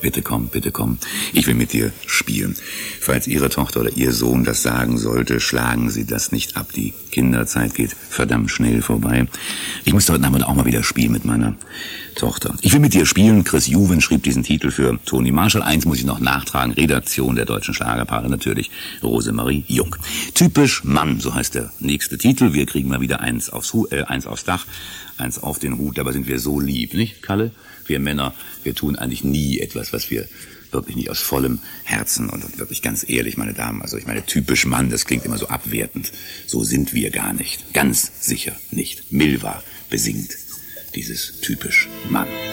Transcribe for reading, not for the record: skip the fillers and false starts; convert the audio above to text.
Bitte komm, bitte komm. Ich will mit dir spielen. Falls Ihre Tochter oder Ihr Sohn das sagen sollte, schlagen Sie das nicht ab. Die Kinderzeit geht verdammt schnell vorbei. Ich musste heute Nachmittag auch mal wieder spielen mit meiner Tochter. Ich will mit dir spielen. Chris Juven schrieb diesen Titel für Toni Marshall. Eins muss ich noch nachtragen. Redaktion der Deutschen Schlagerpaare natürlich. Rosemarie Jung. Typisch Mann, so heißt der nächste Titel. Wir kriegen mal wieder eins aufs Dach, eins auf den Hut. Dabei sind wir so lieb, nicht, Kalle? Wir Männer, wir tun eigentlich nie etwas, was wir wirklich nicht aus vollem Herzen und wirklich ganz ehrlich, meine Damen, also ich meine, typisch Mann, das klingt immer so abwertend. So sind wir gar nicht. Ganz sicher nicht. Milva besingt dieses typisch Mann.